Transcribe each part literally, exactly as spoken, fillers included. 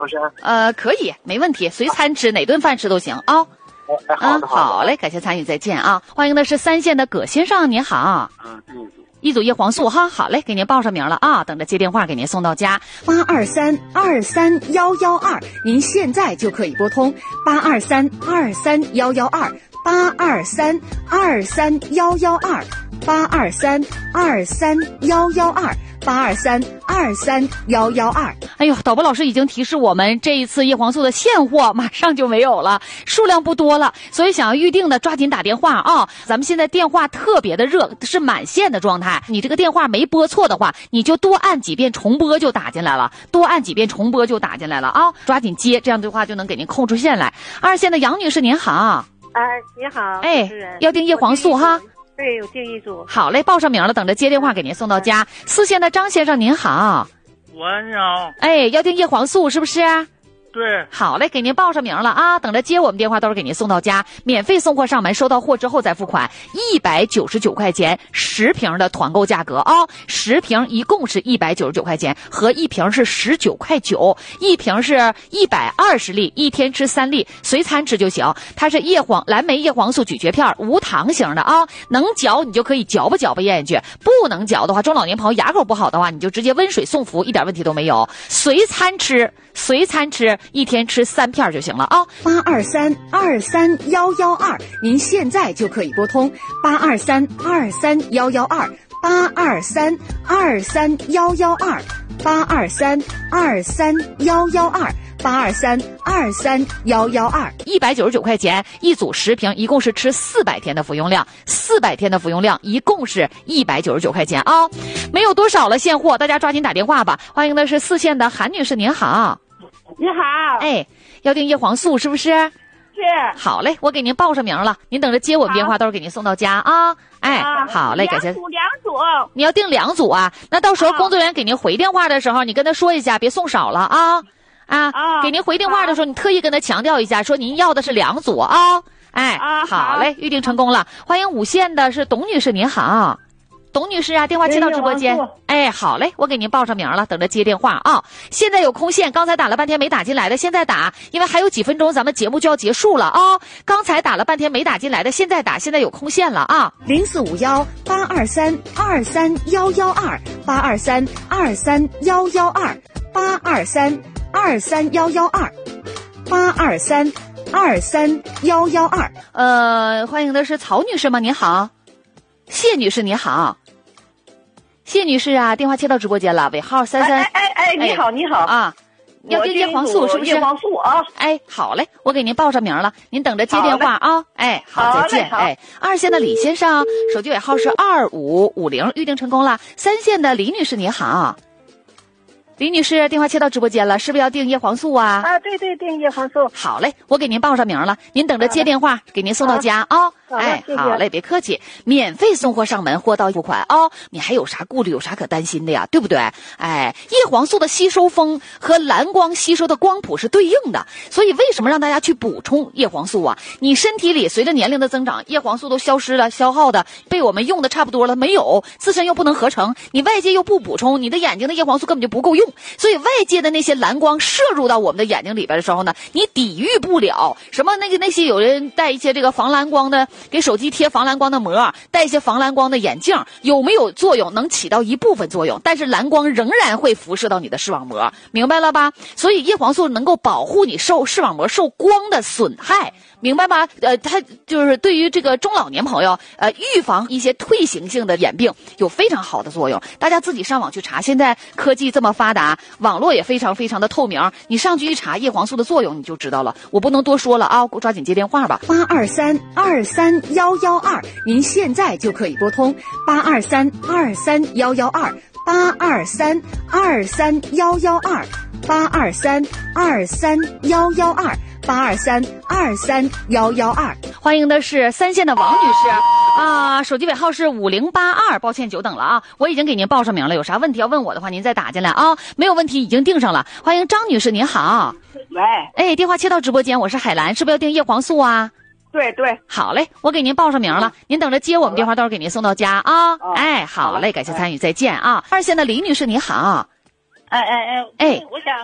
不是？ 呃，可以，没问题，随餐吃，哪顿饭吃都行啊。哦哎，好的， 嗯，好嘞，感谢参与，再见啊！欢迎的是三线的葛先生，您好。 嗯，对。 一组叶黄素哈，好嘞，给您报上名了啊，等着接电话给您送到家。八二三二三幺幺二，您现在就可以拨通八二三二三幺幺二，八二三二三幺幺二，八二三二三幺幺二。八二三二三幺幺二，哎呦，导播老师已经提示我们，这一次叶黄素的现货马上就没有了，数量不多了，所以想要预定的抓紧打电话啊！咱们现在电话特别的热，是满线的状态。你这个电话没拨错的话，你就多按几遍重拨就打进来了，多按几遍重拨就打进来了啊！抓紧接，这样的话就能给您空出线来。二线的杨女士您好， 哎，你好， 哎，要订叶黄素哈。 对，有订一组。 好嘞，报上名了，等着接电话给您送到家。四线的张先生您好， 喂，你好。 哎，要订叶黄素是不是？ 对， 好嘞，给您报上名了啊！等着接我们电话，到时候给您送到家，免费送货上门，收到货之后再付款，一百九十九块钱十瓶的团购价格啊、哦！十瓶一共是一百九十九块钱，和一瓶是十九块九，一瓶是一百二十粒，一天吃三粒，随餐吃就行。它是叶黄蓝莓叶黄素咀嚼片，无糖型的啊，能嚼你就可以嚼吧嚼吧咽下去，不能嚼的话，中老年朋友牙口不好的话，你就直接温水送服，一点问题都没有。随餐吃，随餐吃。一天吃三片就行了啊！八二三二三幺幺二，您现在就可以拨通八二三二三幺幺二，八二三二三幺幺二，八二三二三幺幺二，八二三二三幺幺二，一百九十九块钱一组十瓶，一共是吃四百天的服用量，四百天的服用量，一共是一百九十九块钱啊！没有多少了现货，大家抓紧打电话吧。欢迎的是四线的韩女士，您好。 你好， 哎，要订叶黄素是不是？ 是。 好嘞，我给您报上名了，您等着接我们电话，到时候给您送到家啊。哎， 啊、 好嘞，感谢。 两组两组。 你要订两组啊？那到时候工作人员给您回电话的时候，你跟他说一下，别送少了啊啊！ 啊给您回电话的时候，你特意跟他强调一下，说您要的是两组啊。哎， 啊、 好嘞，预定成功了。欢迎五线的是董女士，您好。董女士啊，电话接到直播间。哎，好嘞，我给您报上名了，等着接电话啊。现在有空线，刚才打了半天没打进来的，现在打，因为还有几分钟咱们节目就要结束了啊。刚才打了半天没打进来的，现在打，现在有空线了啊。零四五幺八二三二三幺幺二，八二三二三幺幺二，八二三二三幺幺二，八二三二三幺幺二。呃，欢迎的是曹女士吗？您好。谢女士，你好。谢女士啊，电话接到直播间了，尾号三三。 哎哎哎，你好，你好啊，要订叶黄素是不是？ 叶黄素啊。 哎，好嘞，我给您报上名了，您等着接电话啊。哎，好，再见。哎，二线的李先生，手机尾号是二五五零，预定成功了。三线的李女士，你好。李女士，电话接到直播间了，是不是要订叶黄素啊？ 啊，对对，订叶黄素。 好嘞，我给您报上名了，您等着接电话，给您送到家啊。哎，好嘞，别客气，免费送货上门，货到付款哦。你还有啥顾虑，有啥可担心的呀？对不对？哎，叶黄素的吸收峰和蓝光吸收的光谱是对应的，所以为什么让大家去补充叶黄素啊？你身体里随着年龄的增长，叶黄素都消失了，消耗的被我们用的差不多了，没有，自身又不能合成，你外界又不补充，你的眼睛的叶黄素根本就不够用，所以外界的那些蓝光摄入到我们的眼睛里边的时候呢，你抵御不了。什么那个那些有人带一些这个防蓝光的，给手机贴防蓝光的膜，戴一些防蓝光的眼镜，有没有作用？能起到一部分作用，但是蓝光仍然会辐射到你的视网膜，明白了吧？所以叶黄素能够保护你受视网膜受光的损害，明白吗？呃，它就是对于这个中老年朋友，呃，预防一些退行性的眼病有非常好的作用。大家自己上网去查，现在科技这么发达，网络也非常非常的透明，你上去一查叶黄素的作用，你就知道了。我不能多说了啊，抓紧接电话吧。八二三二三幺幺二，您现在就可以拨通八二三二三幺幺二，八二三二三幺幺二，八二三二三幺幺二。八二三二三幺幺二，欢迎的是三线的王女士啊，手机尾号是五零八二，抱歉久等了啊，我已经给您报上名了，有啥问题要问我的话，您再打进来啊，没有问题，已经订上了。欢迎张女士，您好。 喂， 哎，电话切到直播间，我是海兰，是不是要订叶黄素啊？ 对对， 好嘞，我给您报上名了，您等着接我们电话，到时候给您送到家啊。哎，好嘞，感谢参与，再见啊。二线的李女士，你好。 哎哎哎， 哎， 我想。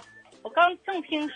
我刚正听